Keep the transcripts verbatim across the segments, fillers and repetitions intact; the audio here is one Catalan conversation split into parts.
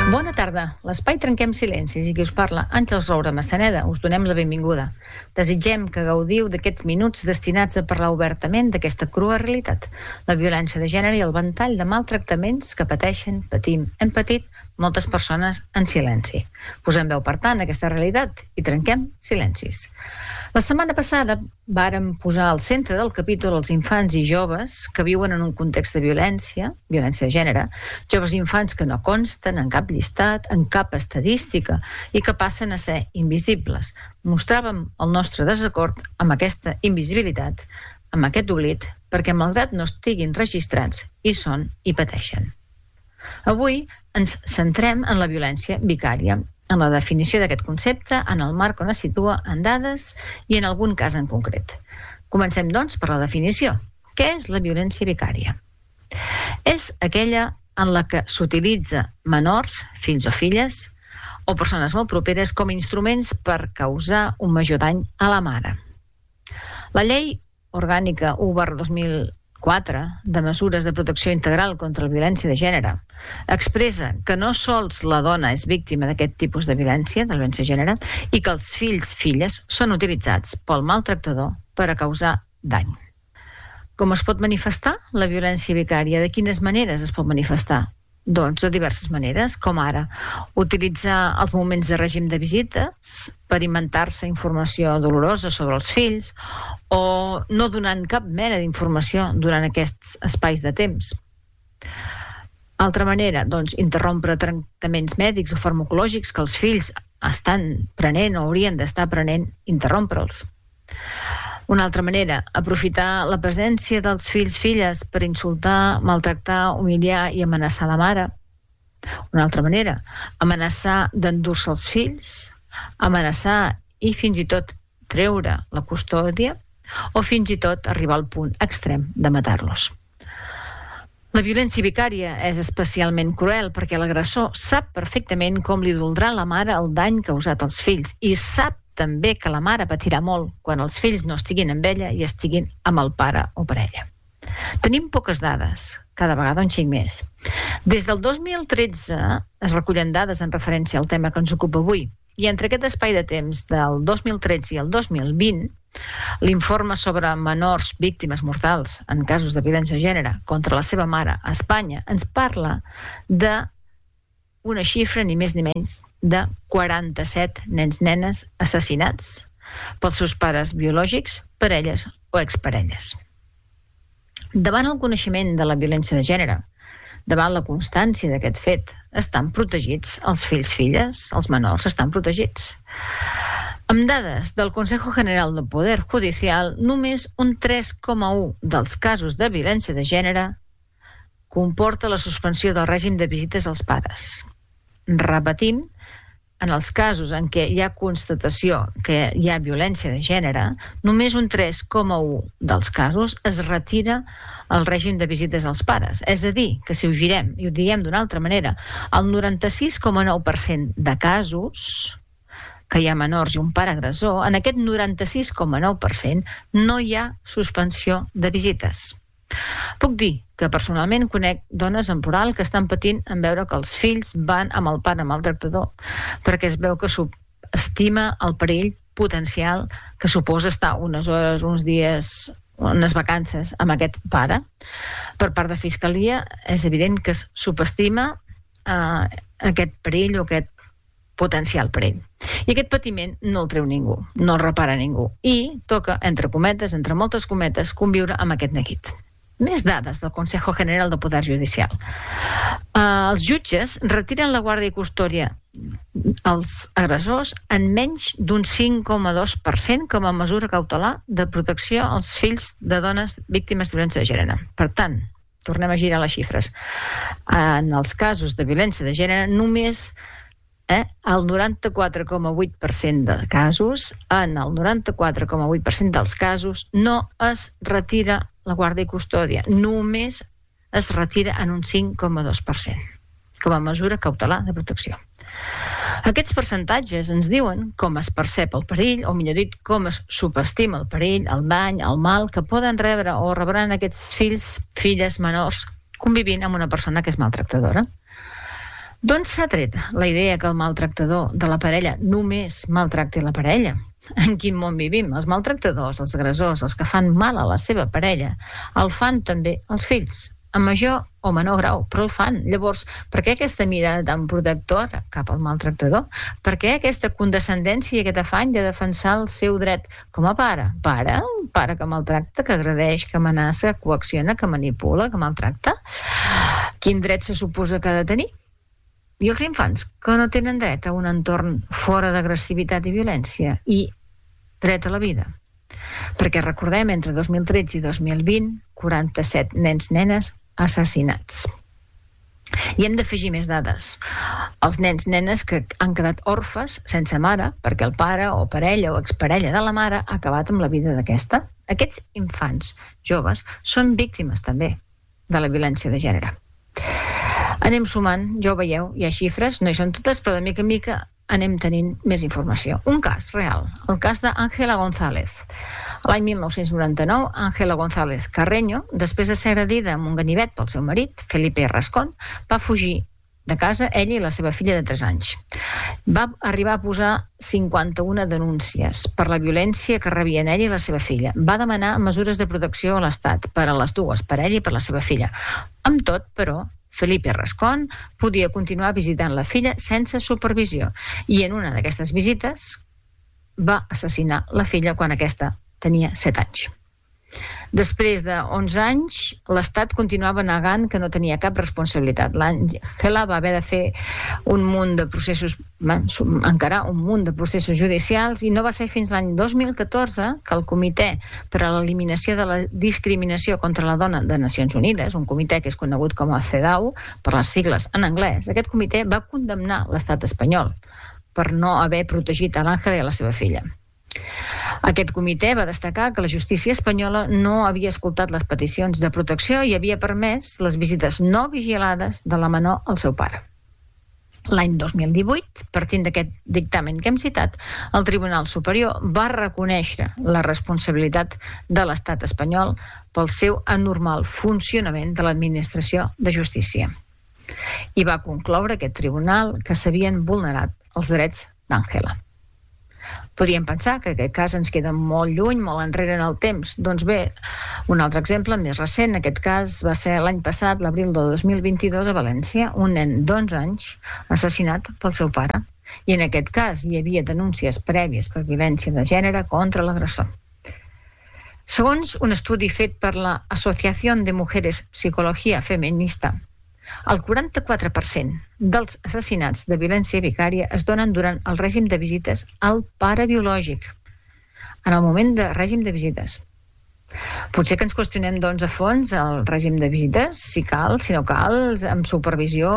Bona tarda. L'espai Trenquem Silencis i qui us parla, Àngels Roura Massaneda, us donem la benvinguda. Desitgem que gaudiu d'aquests minuts destinats a parlar obertament d'aquesta crua realitat, la violència de gènere i el ventall de maltractaments que pateixen, patim, hem patit moltes persones en silenci. Posem veu, per tant, a aquesta realitat i trenquem silencis. La setmana passada vàrem posar al centre del capítol els infants i joves que viuen en un context de violència, violència de gènere, joves i infants que no consten en cap llistat, en cap estadística i que passen a ser invisibles. Mostràvem el nostre desacord amb aquesta invisibilitat, amb aquest oblit, perquè malgrat no estiguin registrats, hi són i pateixen. Avui ens centrem en la violència vicària, en la definició d'aquest concepte, en el marc on es situa en dades i en algun cas en concret. Comencem, doncs, per la definició. Què és la violència vicària? És aquella en la que s'utilitza menors, fills o filles, o persones molt properes com a instruments per causar un major dany a la mare. La Llei Orgànica u barra dos mil quatre de mesures de protecció integral contra la violència de gènere expressa que no sols la dona és víctima d'aquest tipus de violència, de la violència de gènere, i que els fills, filles, són utilitzats pel maltractador per a causar dany. Com es pot manifestar la violència vicària? De quines maneres es pot manifestar? Doncs de diverses maneres, com ara utilitzar els moments de règim de visites per inventar-se informació dolorosa sobre els fills o no donant cap mena d'informació durant aquests espais de temps. Altra manera, doncs, interrompre tractaments mèdics o farmacològics que els fills estan prenent o haurien d'estar prenent, interrompre'ls. Una altra manera, aprofitar la presència dels fills, filles per insultar, maltractar, humiliar i amenaçar la mare. Una altra manera, amenaçar d'endur-se els fills, amenaçar i fins i tot treure la custòdia o fins i tot arribar al punt extrem de matar-los. La violència vicària és especialment cruel perquè l'agressor sap perfectament com li doldrà a la mare el dany causat als fills i sap també que la mare patirà molt quan els fills no estiguin amb ella i estiguin amb el pare o parella. Tenim poques dades, cada vegada un xic més. Des del dos mil tretze es recullen dades en referència al tema que ens ocupa avui i entre aquest espai de temps del dos mil tretze i el dos mil vint l'informe sobre menors víctimes mortals en casos de violència de gènere contra la seva mare a Espanya ens parla de una xifra ni més ni menys de quaranta-set nens nenes assassinats pels seus pares biològics, parelles o exparelles. Davant el coneixement de la violència de gènere, davant la constància d'aquest fet, estan protegits els fills, filles, els menors estan protegits. Amb dades del Consejo General del Poder Judicial, només un tres coma u dels casos de violència de gènere comporta la suspensió del règim de visites als pares. Repetim, en els casos en què hi ha constatació que hi ha violència de gènere, només un tres coma u dels casos es retira el règim de visites als pares. És a dir, que si ho girem i ho diem d'una altra manera, el noranta-sis coma nou per cent de casos que hi ha menors i un pare agressor, en aquest noranta-sis coma nou per cent no hi ha suspensió de visites. Puc dir que personalment conec dones en plural que estan patint en veure que els fills van amb el pare maltractador perquè es veu que subestima el perill potencial que suposa estar unes hores, uns dies, unes vacances amb aquest pare. Per part de Fiscalia és evident que es subestima eh, aquest perill o aquest potencial perill. I aquest patiment no el treu ningú, no el repara ningú. I toca, entre cometes, entre moltes cometes, conviure amb aquest neguit. Més dades del Consejo General del Poder Judicial. Uh, els jutges retiren la guàrdia i custòdia als agressors en menys d'un cinc coma dos per cent com a mesura cautelar de protecció als fills de dones víctimes de violència de gènere. Per tant, tornem a girar les xifres. En els casos de violència de gènere, només eh, el noranta-quatre coma vuit per cent de casos, en el noranta-quatre coma vuit per cent dels casos, no es retira la guàrdia i custòdia, només es retira en un cinc coma dos per cent com a mesura cautelar de protecció. Aquests percentatges ens diuen com es percep el perill, o millor dit, com es subestima el perill, el dany, el mal que poden rebre o rebran aquests fills, filles menors convivint amb una persona que és maltractadora. D'on s'ha tret la idea que el maltractador de la parella només maltracti la parella? En quin món vivim? Els maltractadors, els agressors, els que fan mal a la seva parella, el fan també els fills, en major o menor grau, però el fan. Llavors, per què aquesta mirada tan protectora cap al maltractador? Per què aquesta condescendència i aquest afany de defensar el seu dret com a pare? Pare? Un pare que maltracta, que agredeix, que amenaça, que coacciona, que manipula, que maltracta? Quin dret se suposa que ha de tenir? I els infants, que no tenen dret a un entorn fora d'agressivitat i violència i dret a la vida. Perquè recordem, entre dos mil tretze i dos mil vint, quaranta-set nens nenes assassinats. I hem d'afegir més dades. Els nens nenes que han quedat orfes sense mare, perquè el pare o parella o exparella de la mare ha acabat amb la vida d'aquesta. Aquests infants joves són víctimes també de la violència de gènere. Anem sumant, ja ho veieu, hi ha xifres, no hi són totes, però de mica en mica anem tenint més informació. Un cas real, el cas d'Ángela González. L'any mil nou-cents noranta-nou, Ángela González Carreño, després de ser agredida amb un ganivet pel seu marit, Felipe Rascón, va fugir de casa, ella i la seva filla de tres anys. Va arribar a posar cinquanta-una denúncies per la violència que rebien ella i la seva filla. Va demanar mesures de protecció a l'Estat per a les dues, per ella i per la seva filla. Amb tot, però, Felipe Rascón podia continuar visitant la filla sense supervisió i en una d'aquestes visites va assassinar la filla quan aquesta tenia set anys. Després de onze anys, l'Estat continuava negant que no tenia cap responsabilitat. L'Àngela va haver de fer un munt de processos, encarar un munt de processos judicials i no va ser fins l'any dos mil catorze que el Comitè per a l'Eliminació de la Discriminació contra la Dona de Nacions Unides, un comitè que és conegut com a CEDAW, per les sigles en anglès, aquest comitè va condemnar l'Estat espanyol per no haver protegit a l'Àngela i a la seva filla. Aquest comitè va destacar que la justícia espanyola no havia escoltat les peticions de protecció i havia permès les visites no vigilades de la menor al seu pare. L'any dos mil divuit, partint d'aquest dictamen que hem citat, el Tribunal Superior va reconèixer la responsabilitat de l'Estat espanyol pel seu anormal funcionament de l'administració de justícia. I va concloure aquest tribunal que s'havien vulnerat els drets d'Àngela. Podríem pensar que aquest cas ens queda molt lluny, molt enrere en el temps. Doncs bé, un altre exemple més recent, aquest cas va ser l'any passat, l'abril de dos mil vint-i-dos, a València, un nen d'onze anys assassinat pel seu pare. I en aquest cas hi havia denúncies prèvies per violència de gènere contra l'agressor. Segons un estudi fet per la Asociación de Mujeres Psicología Feminista, el quaranta-quatre per cent dels assassinats de violència vicària es donen durant el règim de visites al pare biològic, en el moment de règim de visites. Potser que ens qüestionem, doncs, a fons el règim de visites, si cal, si no cal, amb supervisió.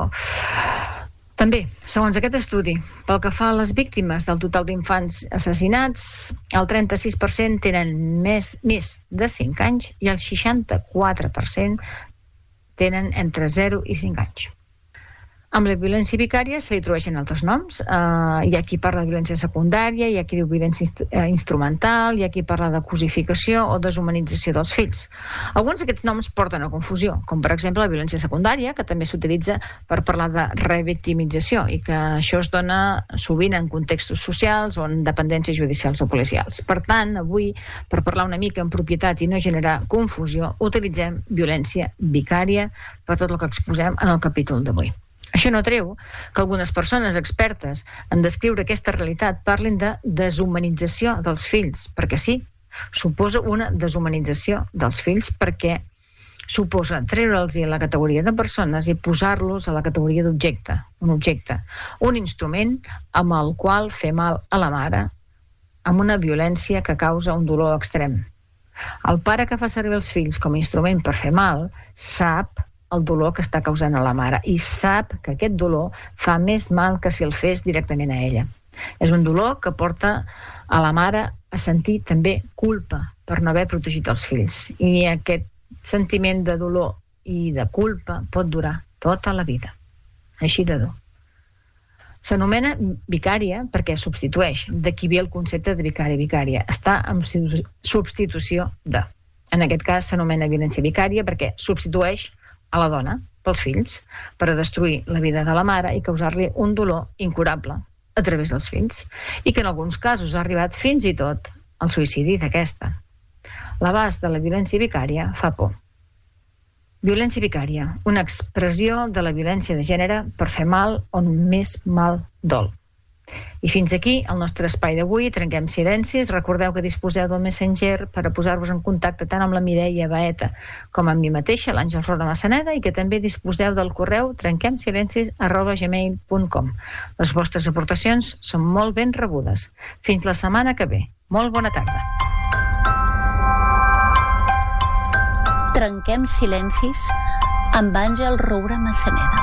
També, segons aquest estudi, pel que fa a les víctimes del total d'infants assassinats, el trenta-sis per cent tenen més, més de cinc anys i el seixanta-quatre per cent tenen entre zero i cinc anys. Amb la violència vicària se li atribueixen altres noms. Uh, hi ha qui parla de violència secundària, hi ha qui diu violència inst uh, instrumental, hi ha qui parla de cosificació o deshumanització dels fills. Alguns d'aquests noms porten a confusió, com per exemple la violència secundària, que també s'utilitza per parlar de revictimització i que això es dona sovint en contextos socials o en dependències judicials o policials. Per tant, avui, per parlar una mica en propietat i no generar confusió, utilitzem violència vicària per tot el que exposem en el capítol d'avui. Això no treu que algunes persones expertes en descriure aquesta realitat parlin de deshumanització dels fills, perquè sí, suposa una deshumanització dels fills perquè suposa treure'ls la categoria de persones i posar-los a la categoria d'objecte, un objecte, un instrument amb el qual fer mal a la mare amb una violència que causa un dolor extrem. El pare que fa servir els fills com a instrument per fer mal sap el dolor que està causant a la mare i sap que aquest dolor fa més mal que si el fes directament a ella. És un dolor que porta a la mare a sentir també culpa per no haver protegit els fills. I aquest sentiment de dolor i de culpa pot durar tota la vida. Així de dur. S'anomena vicària perquè substitueix, d'aquí ve el concepte de vicari-vicària. Està en substitució de. En aquest cas s'anomena violència vicària perquè substitueix a la dona, pels fills, per a destruir la vida de la mare i causar-li un dolor incurable a través dels fills, i que en alguns casos ha arribat fins i tot al suïcidi d'aquesta. L'abast de la violència vicària fa por. Violència vicària, una expressió de la violència de gènere per fer mal on més mal dol. I fins aquí el nostre espai d'avui. Trenquem silencis. Recordeu que disposeu del Messenger per a posar-vos en contacte tant amb la Mireia Baeta com amb mi mateixa, l'Àngels Roda Massaneda, i que també disposeu del correu trenquemsilencis arroba gmail punt com. Les vostres aportacions són molt ben rebudes. Fins la setmana que ve. Molt bona tarda. Trenquem silencis amb Àngels Roura Massaneda.